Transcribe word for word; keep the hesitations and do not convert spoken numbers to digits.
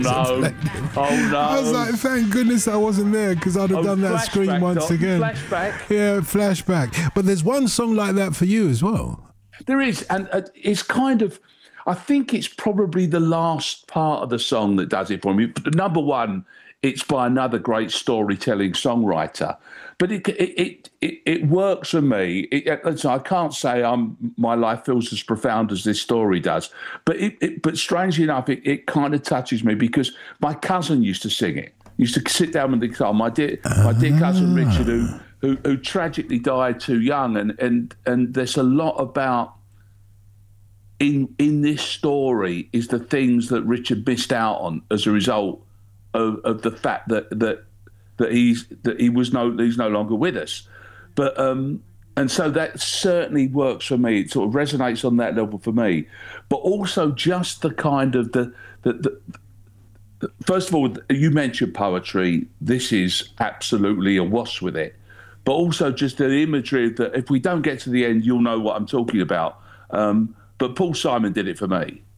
no. Oh, no. I was like, thank goodness I wasn't there, because I'd have Oh, done that scream flashback, once Doc, again. flashback. Yeah, flashback. But there's one song like that for you as well. There is, and uh, it's kind of, I think it's probably the last part of the song that does it for me. But number one, it's by another great storytelling songwriter. But it it it, it, it works for me. It, listen, I can't say I'm my life feels as profound as this story does. But it, it but strangely enough, it, it kind of touches me because my cousin used to sing it. Used to sit down with the guitar. My dear, my dear cousin Richard, who, who who tragically died too young, and and and there's a lot about in in this story is the things that Richard missed out on as a result of, of the fact that that that he's that he was no he's no longer with us. But um and so that certainly works for me. It sort of resonates on that level for me. But also just the kind of the the, the first of all, you mentioned poetry. This is absolutely awash with it. But also just the imagery that if we don't get to the end, you'll know what I'm talking about. Um, but Paul Simon did it for me.